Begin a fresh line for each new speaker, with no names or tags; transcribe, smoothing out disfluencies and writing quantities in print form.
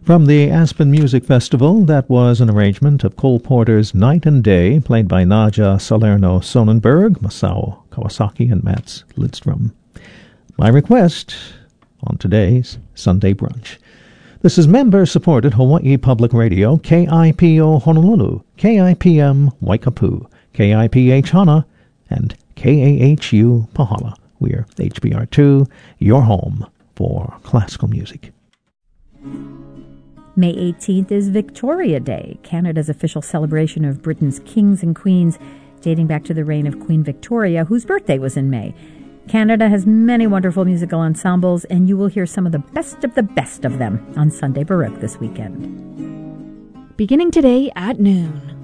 From the Aspen Music Festival, that was an arrangement of Cole Porter's Night and Day, played by Nadja Salerno Sonnenberg, Masao Kawasaki, and Mats Lidstrom. My request on today's Sunday Brunch. This is member-supported Hawaii Public Radio, KIPO Honolulu, KIPM Waikapu, KIPH Hana, and KAHU Pahala. We're HBR2, your home for classical music.
May 18th is Victoria Day, Canada's official celebration of Britain's kings and queens, dating back to the reign of Queen Victoria, whose birthday was in May. Canada has many wonderful musical ensembles, and you will hear some of the best of them on Sunday Baroque this weekend.
Beginning today at noon.